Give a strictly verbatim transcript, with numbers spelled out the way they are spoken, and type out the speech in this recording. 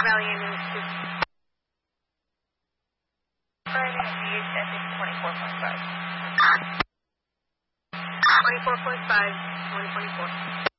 Valley Ambulance two. Driving V H S is twenty-four point five. twenty-four point five, one twenty-four.